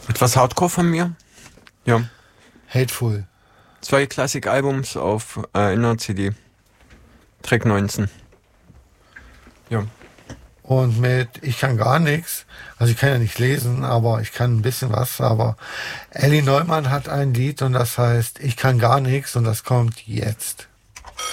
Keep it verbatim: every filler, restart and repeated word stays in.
Etwas Hardcore von mir. Ja. Hateful. Zwei Klassik-Albums auf äh, einer C D. Track neunzehn. Ja. Und mit Ich kann gar nichts, also ich kann ja nicht lesen, aber ich kann ein bisschen was, aber Ellie Neumann hat ein Lied und das heißt Ich kann gar nichts und das kommt jetzt.